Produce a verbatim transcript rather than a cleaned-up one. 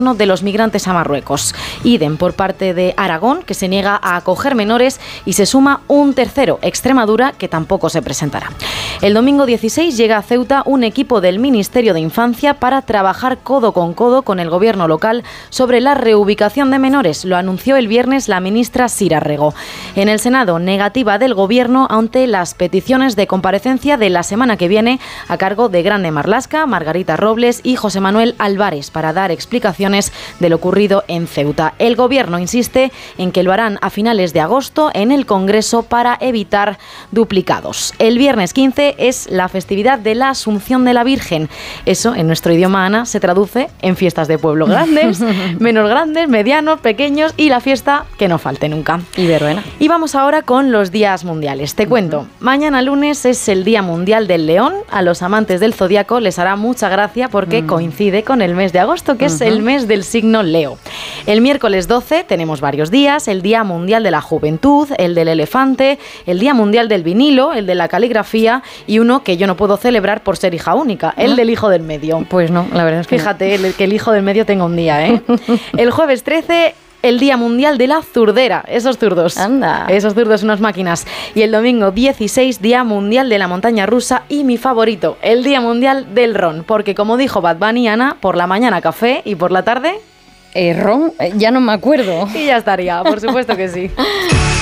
de los migrantes a Marruecos. Idem por parte de Aragón, que se niega a acoger menores, y se suma un tercero, Extremadura, que tampoco se presentará. El domingo dieciséis llega a Ceuta un equipo del Ministerio de Infancia para trabajar codo con codo con el gobierno local sobre la reubicación de menores. Lo anunció el viernes la ministra Sira Rego. En el Senado, negativa del gobierno ante las peticiones de comparecencia de la semana que viene a cargo de Grande Marlaska, Margarita Robles y José Manuel Álvarez para dar explicaciones de lo ocurrido en Ceuta. El gobierno insiste en que lo harán a finales de agosto en el Congreso para evitar duplicados. El viernes quince es la festividad de la Asunción de la Virgen. Eso, en nuestro idioma, Ana, se traduce en fiestas de pueblo grandes, menos grandes, medianos, pequeños y la fiesta que no falte nunca. Y verbena. Y vamos ahora con los días mundiales. Te cuento, mañana lunes es el Día Mundial del León. A los amantes del zodiaco les hará mucha gracia porque mm. coincide con el mes de agosto, que uh-huh. es el mes del signo Leo. El miércoles doce tenemos varios días: el Día Mundial de la Juventud, el del elefante, el Día Mundial del vinilo, el de la caligrafía y uno que yo no puedo celebrar por ser hija única, el ¿no? del hijo del medio. Pues no, la verdad es que Fíjate, no. el, que el hijo del medio tenga un día, ¿eh? El jueves trece... el Día Mundial de la Zurdera, esos zurdos. Anda. Esos zurdos, unas máquinas. Y el domingo dieciséis, Día Mundial de la Montaña Rusa y mi favorito, el Día Mundial del Ron. Porque como dijo Bad Bunny, Ana, por la mañana café y por la tarde... Eh, ron, eh, ya no me acuerdo. Y ya estaría, por supuesto que sí.